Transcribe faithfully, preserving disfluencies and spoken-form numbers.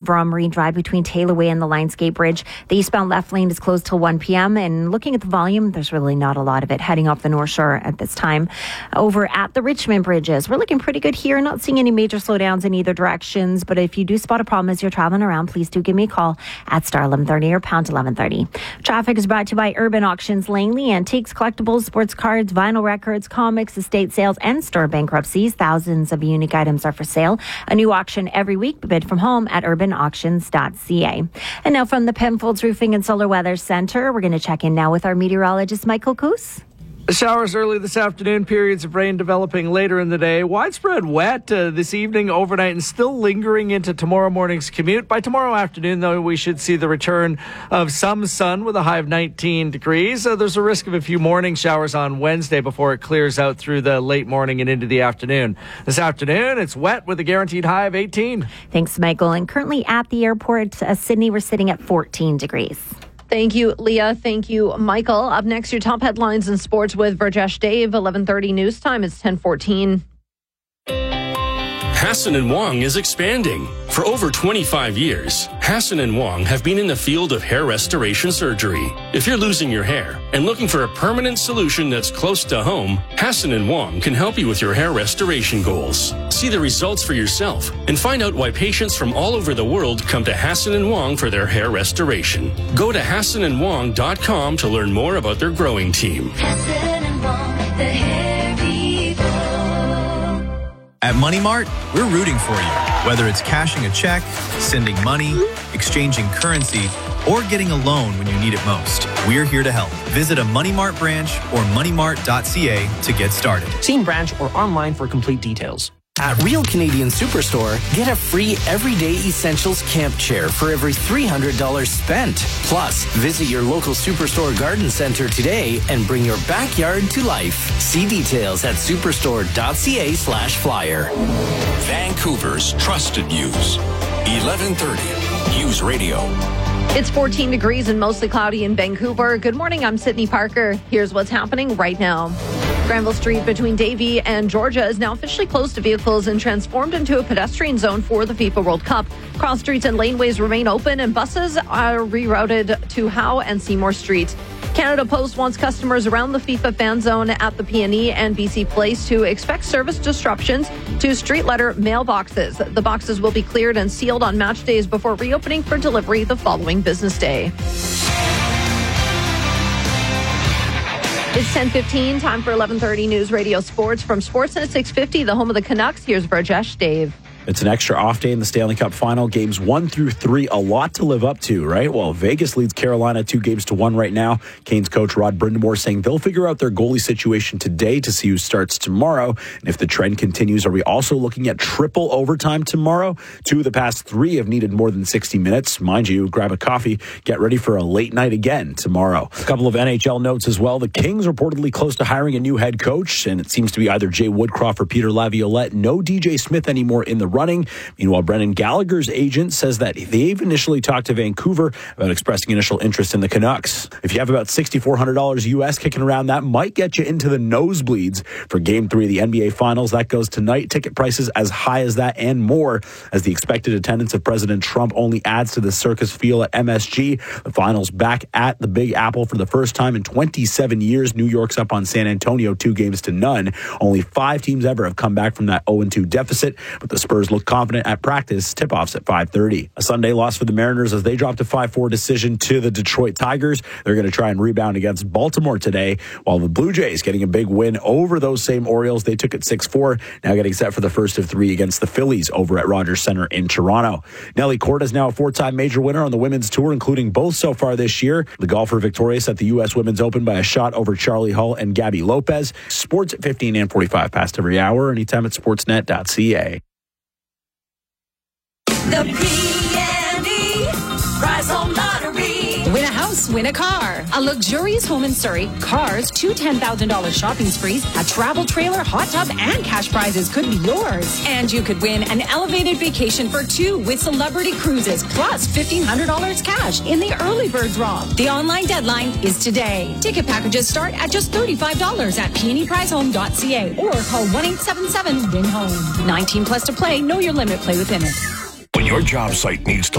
Broad Marine Drive between Taylor Way and the Lionsgate Bridge. The eastbound left lane is closed till one p.m. And looking at the volume, there's really not a lot of it heading off the North Shore at this time. Over at the Richmond bridges, we're looking pretty good here. Not seeing any major slowdowns in either directions. But if you do spot a problem as you're traveling around, please do give me a call at star eleven thirty or pound eleven thirty. Traffic is brought to you by Urban Auctions Langley. Antiques, collectibles, sports cards, vinyl records, comics, estate sales, and store bankruptcies. Thousands of unique items are for sale. A new auction every week. Bid from home at urban auctions dot c a. And now from the Penfolds Roofing and Solar Weather Center, we're going to check in now with our meteorologist, Michael Coos. Showers early this afternoon, periods of rain developing later in the day. Widespread wet uh, this evening, overnight, and still lingering into tomorrow morning's commute. By tomorrow afternoon, though, we should see the return of some sun with a high of nineteen degrees. Uh, there's a risk of a few morning showers on Wednesday before it clears out through the late morning and into the afternoon. This afternoon, it's wet with a guaranteed high of eighteen. Thanks, Michael. And currently at the airport, uh, Sydney, we're sitting at fourteen degrees. Thank you, Leah. Thank you, Michael. Up next, your top headlines in sports with Verjesh Dave. eleven thirty news time. It's ten fourteen. Hassan and Wong is expanding. For over twenty-five years, Hassan and Wong have been in the field of hair restoration surgery. If you're losing your hair and looking for a permanent solution that's close to home, Hassan and Wong can help you with your hair restoration goals. See the results for yourself and find out why patients from all over the world come to Hassan and Wong for their hair restoration. Go to hassan and wong dot com to learn more about their growing team. Hassan and Wong, the hair people. At Money Mart, we're rooting for you. Whether it's cashing a check, sending money, exchanging currency, or getting a loan when you need it most, we're here to help. Visit a Money Mart branch or money mart dot c a to get started. See in branch or online for complete details. At Real Canadian Superstore, get a free Everyday Essentials camp chair for every three hundred dollars spent. Plus, visit your local Superstore garden center today and bring your backyard to life. See details at superstore dot c a slash flyer. Vancouver's trusted news. eleven thirty News Radio. It's fourteen degrees and mostly cloudy in Vancouver. Good morning, I'm Sydney Parker. Here's what's happening right now. Granville Street between Davie and Georgia is now officially closed to vehicles and transformed into a pedestrian zone for the FIFA World Cup. Cross streets and laneways remain open and buses are rerouted to Howe and Seymour Street. Canada Post wants customers around the FIFA fan zone at the P and E and B C Place to expect service disruptions to street letter mailboxes. The boxes will be cleared and sealed on match days before reopening for delivery the following business day. It's ten fifteen, time for eleven thirty News Radio Sports. From Sportsnet six fifty, the home of the Canucks, here's Verjesh Dave. It's an extra off day in the Stanley Cup final. Games one through three, a lot to live up to, right? Well, Vegas leads Carolina two games to one right now. Canes coach Rod Brindamore saying they'll figure out their goalie situation today to see who starts tomorrow. And if the trend continues, are we also looking at triple overtime tomorrow? Two of the past three have needed more than sixty minutes. Mind you, grab a coffee, get ready for a late night again tomorrow. A couple of N H L notes as well. The Kings reportedly close to hiring a new head coach, and it seems to be either Jay Woodcroft or Peter Laviolette. No D J Smith anymore in the running. Meanwhile, Brendan Gallagher's agent says that they've initially talked to Vancouver about expressing initial interest in the Canucks. If you have about six thousand four hundred dollars U S kicking around, that might get you into the nosebleeds for Game three of the N B A Finals. That goes tonight. Ticket prices as high as that and more as the expected attendance of President Trump only adds to the circus feel at M S G. The Finals back at the Big Apple for the first time in twenty-seven years. New York's up on San Antonio two games to none. Only five teams ever have come back from that oh and two deficit, but the Spurs look confident at practice. Tip-offs at five thirty. A Sunday loss for the Mariners as they dropped a five four decision to the Detroit Tigers. They're going to try and rebound against Baltimore today, while the Blue Jays getting a big win over those same Orioles. They took it six four, now getting set for the first of three against the Phillies over at Rogers Center in Toronto. Nelly Corda is now a four-time major winner on the women's tour, including both so far this year. The golfer victorious at the U S Women's Open by a shot over Charlie Hull and Gabby Lopez. Sports at fifteen and forty-five past every hour, anytime at sportsnet dot c a. The P and E Prize Home Lottery. Win a house, win a car. A luxurious home in Surrey, cars, two ten thousand dollars shopping sprees, a travel trailer, hot tub, and cash prizes could be yours. And you could win an elevated vacation for two with Celebrity Cruises, plus fifteen hundred dollars cash in the early bird draw. The online deadline is today. Ticket packages start at just thirty-five dollars at p and e prize home dot c a or call one eight seven seven win home. nineteen plus to play. Know your limit. Play with limit. When your job site needs to